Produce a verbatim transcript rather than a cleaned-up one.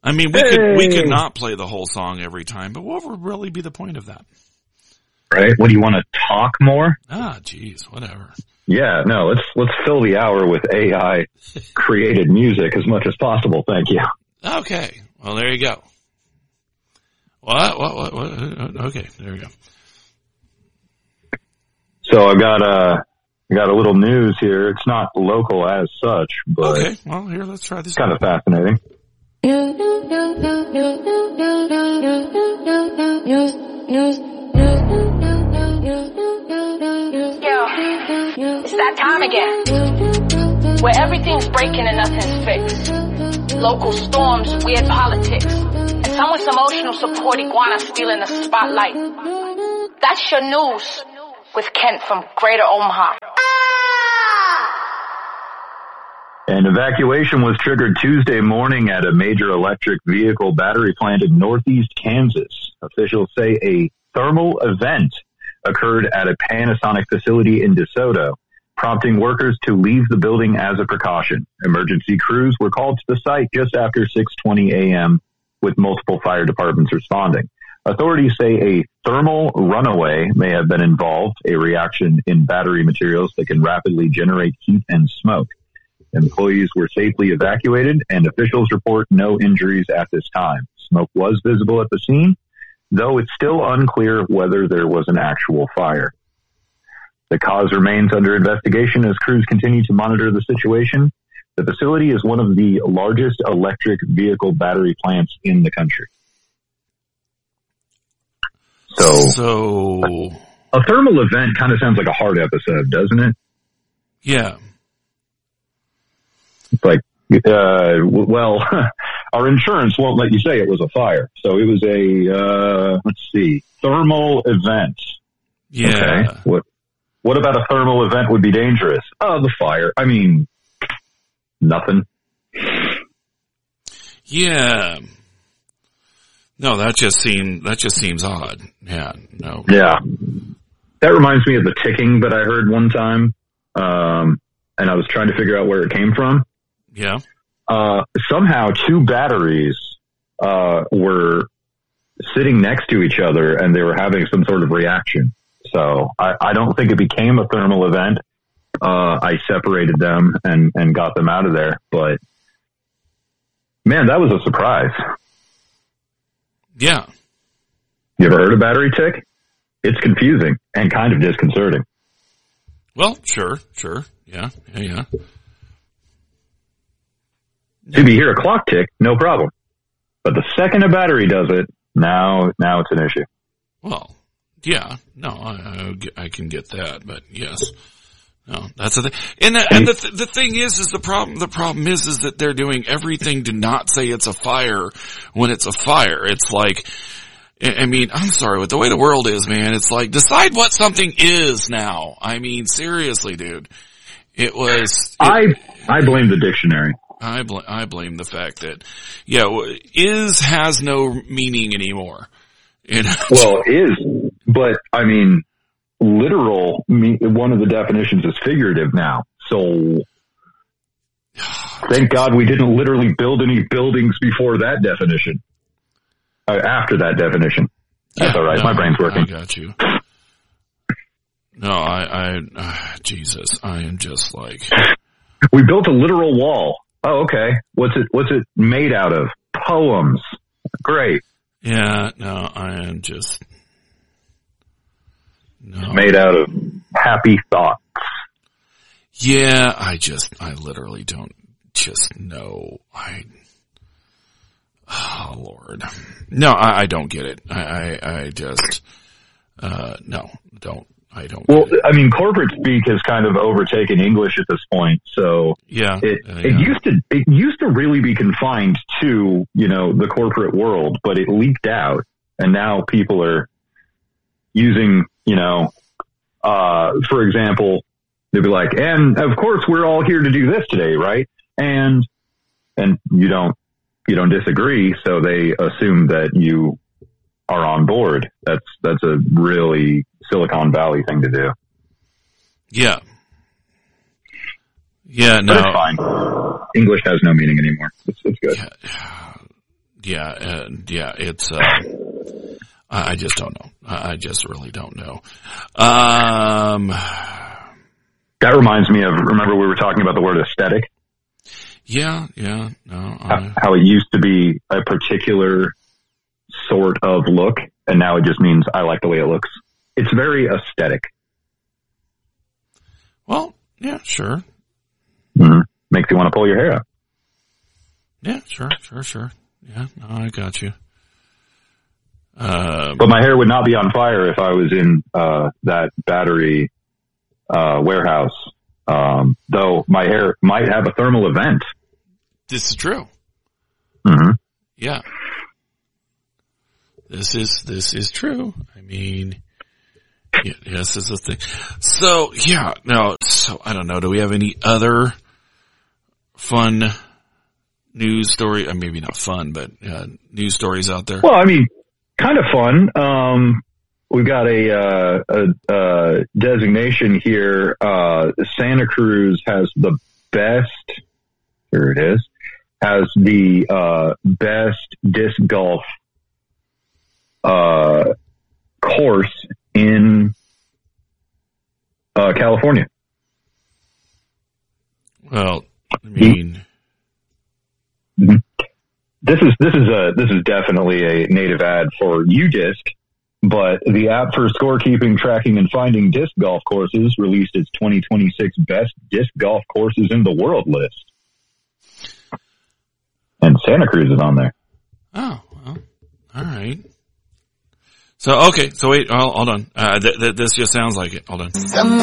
I mean, we hey. could we could not play the whole song every time, but what would really be the point of that? Right? What do you want to talk more? Ah, geez, whatever. Yeah, no, let's let's fill the hour with A I created music as much as possible. Thank you. Okay, well there you go. What? What? What? what? Okay, there we go. So I've got a I got a little news here. It's not local as such, but okay. Well, here, let's try this. It's kind of fascinating. Yeah, it's that time again, where everything's breaking and nothing's fixed. Local storms, weird politics, and someone's emotional support iguana stealing the spotlight. That's your news with Kent from Greater Omaha. An evacuation was triggered Tuesday morning at a major electric vehicle battery plant in northeast Kansas. Officials say a thermal event occurred at a Panasonic facility in DeSoto, prompting workers to leave the building as a precaution. Emergency crews were called to the site just after six twenty a.m., with multiple fire departments responding. Authorities say a thermal runaway may have been involved, a reaction in battery materials that can rapidly generate heat and smoke. Employees were safely evacuated, and officials report no injuries at this time. Smoke was visible at the scene, though it's still unclear whether there was an actual fire. The cause remains under investigation as crews continue to monitor the situation. The facility is one of the largest electric vehicle battery plants in the country. So, so a, a thermal event kind of sounds like a hard episode, doesn't it? Yeah. It's like, uh, well, our insurance won't let you say it was a fire. So it was a, uh, let's see, thermal event. Yeah. Okay. What, what about a thermal event would be dangerous? Oh, the fire. I mean, nothing. Yeah. No, that just seemed, that just seems odd. Yeah. No. Yeah. That reminds me of the ticking that I heard one time. Um, and I was trying to figure out where it came from. Yeah. Uh, somehow two batteries, uh, were sitting next to each other and they were having some sort of reaction. So I, I don't think it became a thermal event. Uh, I separated them and, and got them out of there, but man, that was a surprise. Yeah. You ever heard of battery tick? It's confusing and kind of disconcerting. Well, sure, sure. Yeah, yeah, yeah. If you hear a clock tick, no problem. But the second a battery does it, now, now it's an issue. Well, yeah, no, I, I, I can get that, but yes, no, that's the thing. And, the, and the, th- the thing is, is the problem, the problem is, is that they're doing everything to not say it's a fire when it's a fire. It's like, I mean, I'm sorry, with the way the world is, man, it's like, decide what something is now. I mean, seriously, dude. It was... It, I, I blame the dictionary. I bl- I blame the fact that, yeah, is has no meaning anymore. You know? Well, is, but I mean, literal, one of the definitions is figurative now. So thank God we didn't literally build any buildings before that definition. Uh, after that definition. That's yeah, all right. No, My brain's working. I got you. No, I, I, uh, Jesus, I am just like. We built a literal wall. Oh, okay. What's it, what's it made out of? Poems. Great. Yeah, no, I am just. No. It's made out of happy thoughts. Yeah, I just, I literally don't just know. I, oh Lord. No, I, I don't get it. I, I, I just, uh, no, don't. I don't. Well, I mean, corporate speak has kind of overtaken English at this point. So yeah, it, uh, yeah. it used to, it used to really be confined to, you know, the corporate world, but it leaked out and now people are using, you know, uh, for example, they'd be like, and of course we're all here to do this today, right? And, and you don't, you don't disagree. So they assume that you are on board. That's, that's a really Silicon Valley thing to do. Yeah. Yeah, no. But it's fine. English has no meaning anymore. It's, it's good. Yeah. yeah, uh, yeah, it's, uh, I I just don't know. I I just really don't know. Um, That reminds me of, remember we were talking about the word aesthetic? yeah, yeah, no, How, I, how it used to be a particular sort of look, and now it just means I like the way it looks. It's very aesthetic. well, yeah, sure. Mm-hmm. Makes you want to pull your hair out. Yeah, sure, sure, sure. Yeah, no, I got you. Um, But my hair would not be on fire if I was in uh, that battery uh, warehouse. Um, though my hair might have a thermal event. this is true. Mm-hmm. Yeah. This is, this is true. I mean, yeah, yes, is a thing. So, yeah, no, so I don't know. Do we have any other fun news story? Uh, maybe not fun, but uh, news stories out there? Well, I mean, kind of fun. Um, we've got a, uh, a, a designation here. Uh, Santa Cruz has the best, here it is, has the uh, best disc golf uh, course in uh, California. Well, I mean, Mm-hmm. This is this is a this is definitely a native ad for U Disc, but the app for scorekeeping, tracking, and finding disc golf courses released its twenty twenty-six best disc golf courses in the world list, and Santa Cruz is on there. oh, well, all right. So, okay, so wait, hold, hold on. Uh, th- th- this just sounds like it. Hold on. Someone